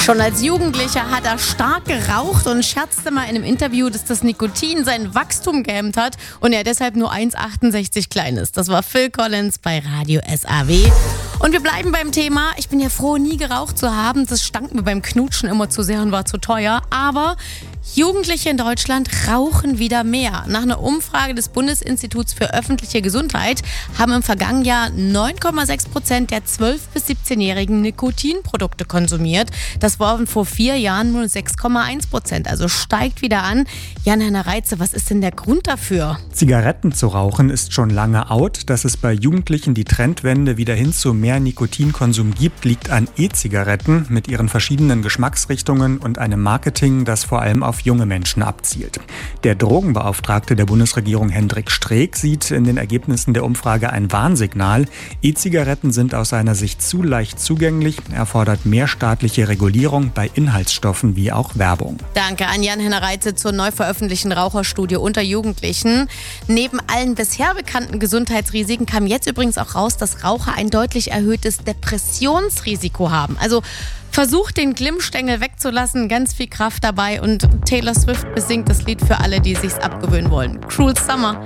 Schon als Jugendlicher hat er stark geraucht und scherzte mal in einem Interview, dass das Nikotin sein Wachstum gehemmt hat und er deshalb nur 1,68 klein ist. Das war Phil Collins bei Radio SAW. Und wir bleiben beim Thema. Ich bin ja froh, nie geraucht zu haben. Das stank mir beim Knutschen immer zu sehr und war zu teuer. Aber Jugendliche in Deutschland rauchen wieder mehr. Nach einer Umfrage des Bundesinstituts für öffentliche Gesundheit haben im vergangenen Jahr 9,6% der 12- bis 17-Jährigen Nikotinprodukte konsumiert. Das waren vor 4 Jahren nur 6,1%. Also steigt wieder an. Jan-Henner Reitze, was ist denn der Grund dafür? Zigaretten zu rauchen ist schon lange out. Dass es bei Jugendlichen die Trendwende wieder hin zu mehr Nikotinkonsum gibt, liegt an E-Zigaretten mit ihren verschiedenen Geschmacksrichtungen und einem Marketing, das vor allem auf junge Menschen abzielt. Der Drogenbeauftragte der Bundesregierung Hendrik Streeck sieht in den Ergebnissen der Umfrage ein Warnsignal. E-Zigaretten sind aus seiner Sicht zu leicht zugänglich. Er fordert mehr staatliche Regulierung bei Inhaltsstoffen wie auch Werbung. Danke an Jan-Henner Reitze zur neu veröffentlichten Raucherstudie unter Jugendlichen. Neben allen bisher bekannten Gesundheitsrisiken kam jetzt übrigens auch raus, dass Raucher ein deutlich erhöhtes Depressionsrisiko haben. Also versucht den Glimmstängel wegzulassen, ganz viel Kraft dabei und Taylor Swift besingt das Lied für alle, die sich's abgewöhnen wollen. Cruel Summer.